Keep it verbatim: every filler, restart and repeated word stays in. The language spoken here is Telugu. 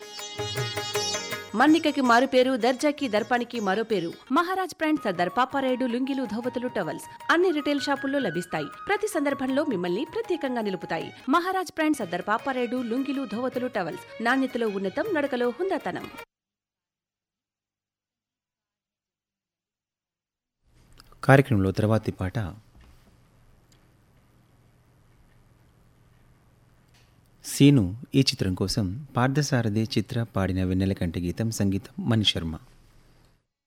మన్నికకి మారు పేరు, దర్జాకి దర్పానికి మరో పేరు. మహారాజ్ బ్రాండ్ సర్దార్ పాపారాయుడు లుంగీలు, ధోవతులు, టవల్స్ అన్ని రిటైల్ షాపుల్లో లభిస్తాయి. ప్రతి సందర్భంలో మిమ్మల్ని ప్రత్యేకంగా నిలుపుతాయి. మహారాజ్ బ్రాండ్ సర్దార్ పాపారాయుడు లుంగీలు, ధోవతులు, టవల్స్ నాణ్యతలో ఉన్నతం, నడకలో హుందాతనం. కార్యక్రమంలో తర్వాతి పాట సీను ఈ చిత్రం కోసం పార్థసారథి చిత్ర పాడిన వెన్నెల కంటి గీతం, సంగీతం మణిశర్మ.